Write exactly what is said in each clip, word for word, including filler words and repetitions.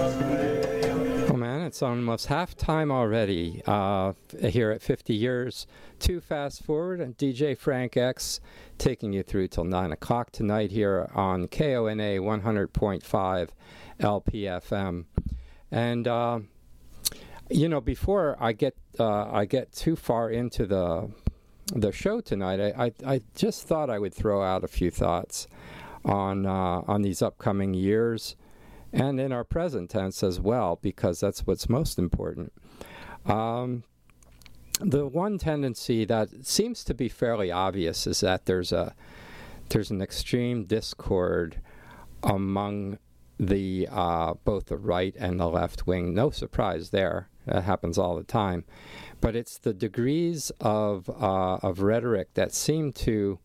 Oh man, it's almost halftime already uh, here at fifty years. To fast forward, and D J Frank X taking you through till nine o'clock tonight here on K O N A one hundred point five L P F M. And uh, you know, before I get uh, I get too far into the the show tonight, I, I I just thought I would throw out a few thoughts on uh, on these upcoming years. And in our present tense as well, because that's what's most important. Um, the one tendency that seems to be fairly obvious is that there's a there's an extreme discord among the uh, both the right and the left wing. No surprise there; that happens all the time. But it's the degrees of uh, of rhetoric that seem to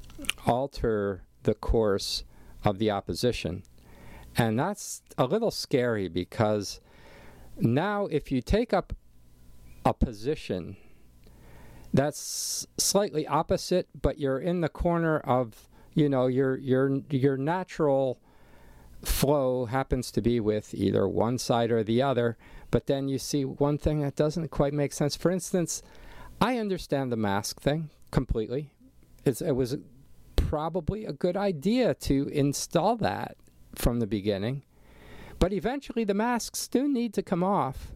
alter the course of the opposition. And that's a little scary because now if you take up a position that's slightly opposite, but you're in the corner of, you know, your your your natural flow happens to be with either one side or the other, but then you see one thing that doesn't quite make sense. For instance, I understand the mask thing completely. It's, it was probably a good idea to install that from the beginning, but eventually the masks do need to come off.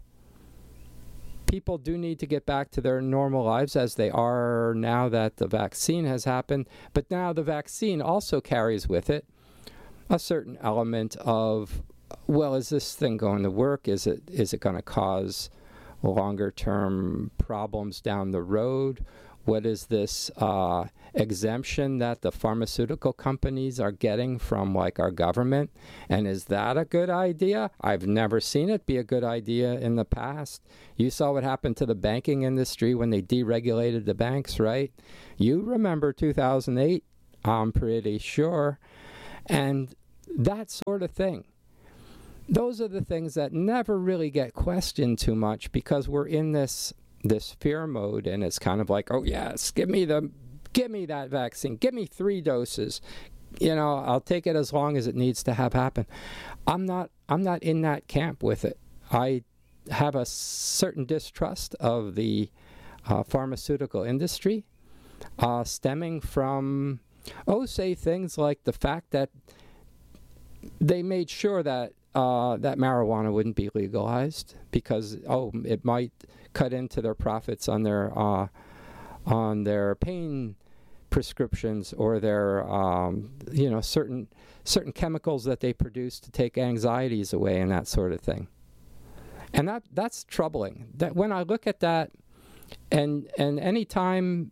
People do need to get back to their normal lives as they are now that the vaccine has happened, but now the vaccine also carries with it a certain element of, well, is this thing going to work? Is it is it going to cause longer term problems down the road? What is this uh, exemption that the pharmaceutical companies are getting from, like, our government? And is that a good idea? I've never seen it be a good idea in the past. You saw what happened to the banking industry when they deregulated the banks, right? You remember two thousand eight, I'm pretty sure. And that sort of thing. Those are the things that never really get questioned too much because we're in this this fear mode, and it's kind of like, oh yes, give me the, give me that vaccine, give me three doses, you know, I'll take it as long as it needs to have happen. I'm not, I'm not in that camp with it. I have a certain distrust of the uh, pharmaceutical industry, uh, stemming from, oh, say things like the fact that they made sure that uh, that marijuana wouldn't be legalized because, oh, it might cut into their profits on their uh, on their pain prescriptions or their um, you know certain certain chemicals that they produce to take anxieties away and that sort of thing. And that that's troubling. That when I look at that, and and any time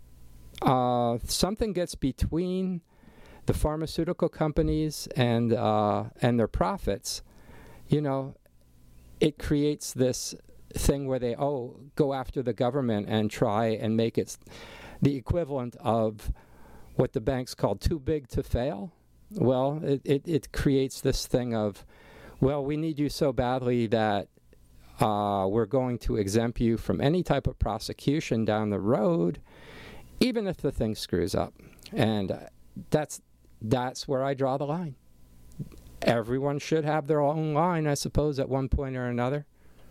uh, something gets between the pharmaceutical companies and uh, and their profits, you know, it creates this thing where they, oh, go after the government and try and make it the equivalent of what the banks call too big to fail. Well, it, it, it creates this thing of, well, we need you so badly that uh, we're going to exempt you from any type of prosecution down the road, even if the thing screws up. And uh, that's that's where I draw the line. Everyone should have their own line, I suppose, at one point or another.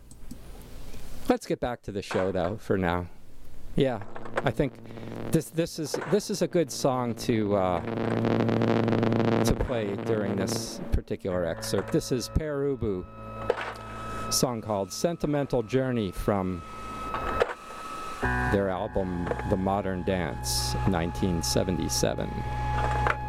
Let's get back to the show, though, for now. Yeah, I think this this is this is a good song to uh, to play during this particular excerpt. This is Pere Ubu, a song called "Sentimental Journey" from their album "The Modern Dance," nineteen seventy-seven.